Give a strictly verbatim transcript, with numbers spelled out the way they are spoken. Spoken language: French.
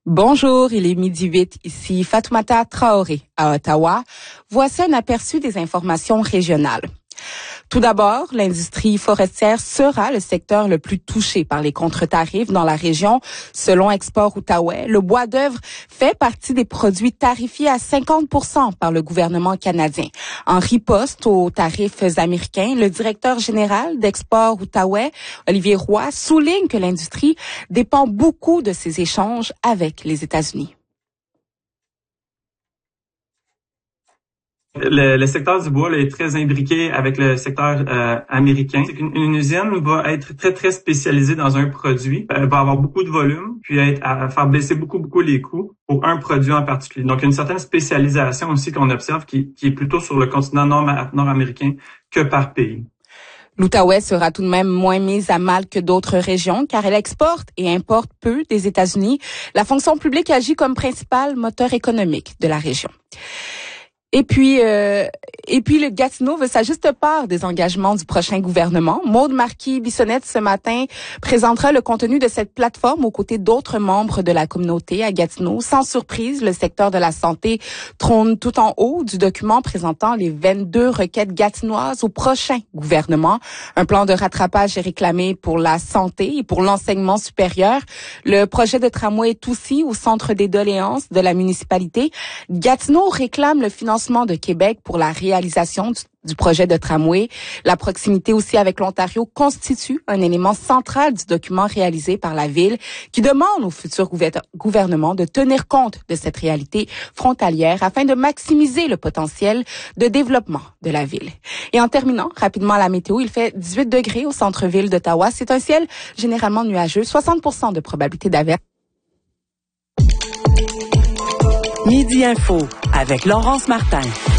Bonjour, il est midi huit, ici Fatoumata Traoré à Ottawa. Voici un aperçu des informations régionales. Tout d'abord, l'industrie forestière sera le secteur le plus touché par les contre-tarifs dans la région. Selon Export Outaouais, le bois d'œuvre fait partie des produits tarifiés à cinquante pour cent par le gouvernement canadien. En riposte aux tarifs américains, le directeur général d'Export Outaouais, Olivier Roy, souligne que l'industrie dépend beaucoup de ces échanges avec les États-Unis. Le, le secteur du bois là, est très imbriqué avec le secteur euh, américain. Une, une usine va être très, très spécialisée dans un produit, euh, va avoir beaucoup de volume, puis être, à faire baisser beaucoup, beaucoup les coûts pour un produit en particulier. Donc, il y a une certaine spécialisation aussi qu'on observe qui, qui est plutôt sur le continent nord, nord-américain que par pays. L'Outaouais sera tout de même moins mise à mal que d'autres régions car elle exporte et importe peu des États-Unis. La fonction publique agit comme principal moteur économique de la région. Et puis, euh, et puis le Gatineau veut sa juste part des engagements du prochain gouvernement. Maude Marquis-Bissonnette, ce matin, présentera le contenu de cette plateforme aux côtés d'autres membres de la communauté à Gatineau. Sans surprise, le secteur de la santé trône tout en haut du document présentant les vingt-deux requêtes gatinoises au prochain gouvernement. Un plan de rattrapage est réclamé pour la santé et pour l'enseignement supérieur. Le projet de tramway est aussi au centre des doléances de la municipalité. Gatineau réclame le financement de Québec pour la réalisation du, du projet de tramway. La proximité aussi avec l'Ontario constitue un élément central du document réalisé par la Ville qui demande au futur gouvernement de tenir compte de cette réalité frontalière afin de maximiser le potentiel de développement de la Ville. Et en terminant, rapidement la météo, il fait dix-huit degrés au centre-ville d'Ottawa. C'est un ciel généralement nuageux, soixante pour cent de probabilité d'averse. Midi Info avec Laurence Martin.